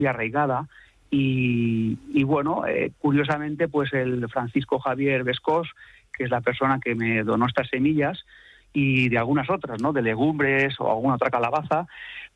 y arraigada. Y bueno, curiosamente, pues el Francisco Javier Bescós, que es la persona que me donó estas semillas, y de algunas otras, ¿no?, de legumbres o alguna otra calabaza,